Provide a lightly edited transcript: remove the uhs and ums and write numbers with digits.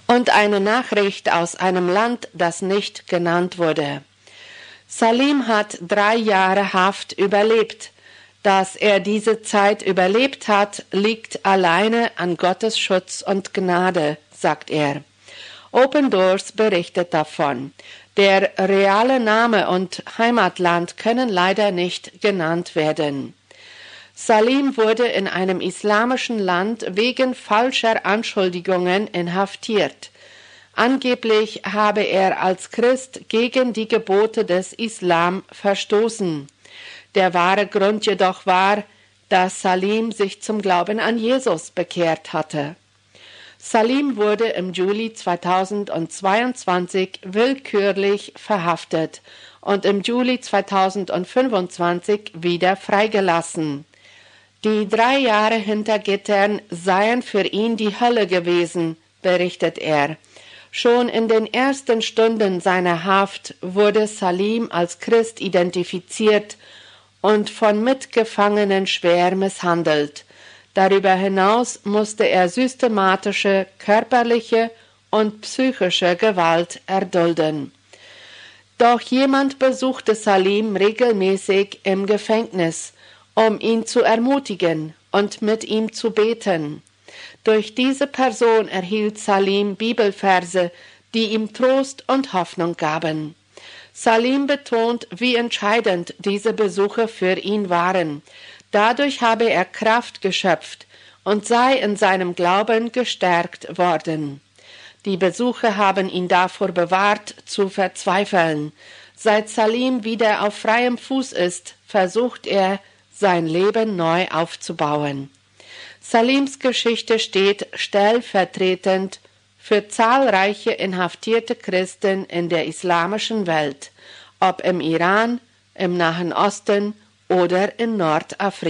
und eine Nachricht aus einem Land, das nicht genannt wurde. Salim hat 3 Jahre Haft überlebt. Dass er diese Zeit überlebt hat, liegt alleine an Gottes Schutz und Gnade, sagt er. Open Doors berichtet davon. Der reale Name und Heimatland können leider nicht genannt werden. Salim wurde in einem islamischen Land wegen falscher Anschuldigungen inhaftiert. Angeblich habe er als Christ gegen die Gebote des Islam verstoßen. Der wahre Grund jedoch war, dass Salim sich zum Glauben an Jesus bekehrt hatte. Salim wurde im Juli 2022 willkürlich verhaftet und im Juli 2025 wieder freigelassen. Die 3 Jahre hinter Gittern seien für ihn die Hölle gewesen, berichtet er. Schon in den ersten Stunden seiner Haft wurde Salim als Christ identifiziert und von Mitgefangenen schwer misshandelt. Darüber hinaus musste er systematische körperliche und psychische Gewalt erdulden. Doch jemand besuchte Salim regelmäßig im Gefängnis, um ihn zu ermutigen und mit ihm zu beten. Durch diese Person erhielt Salim Bibelverse, die ihm Trost und Hoffnung gaben. Salim betont, wie entscheidend diese Besuche für ihn waren. Dadurch habe er Kraft geschöpft und sei in seinem Glauben gestärkt worden. Die Besuche haben ihn davor bewahrt, zu verzweifeln. Seit Salim wieder auf freiem Fuß ist, versucht er, sein Leben neu aufzubauen. Salims Geschichte steht stellvertretend für zahlreiche inhaftierte Christen in der islamischen Welt, ob im Iran, im Nahen Osten oder in Nordafrika.